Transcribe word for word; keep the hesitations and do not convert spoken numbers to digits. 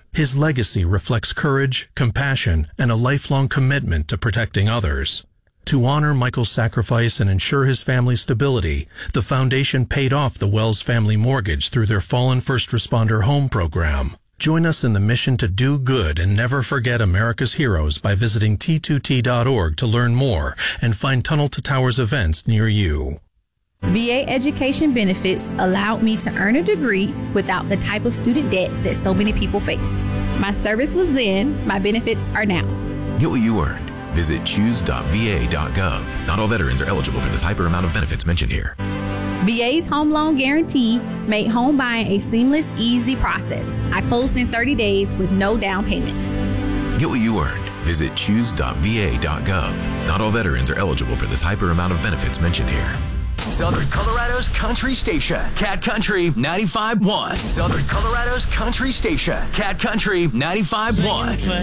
His legacy reflects courage, compassion, and a lifelong commitment to protecting others. To honor Michael's sacrifice and ensure his family's stability, the foundation paid off the Wells family mortgage through their Fallen First Responder Home Program. Join us in the mission to do good and never forget America's heroes by visiting T two T dot org to learn more and find Tunnel to Towers events near you. V A education benefits allowed me to earn a degree without the type of student debt that so many people face. My service was then, my benefits are now. Get what you earned. Visit choose dot v a dot gov. Not all veterans are eligible for the type or amount of benefits mentioned here. V A's home loan guarantee made home buying a seamless, easy process. I closed in thirty days with no down payment. Get what you earned. Visit choose dot v a dot gov. Not all veterans are eligible for the type or amount of benefits mentioned here. Southern Colorado's country station, Cat Country ninety-five point one. Southern Colorado's country station, Cat Country ninety-five point one.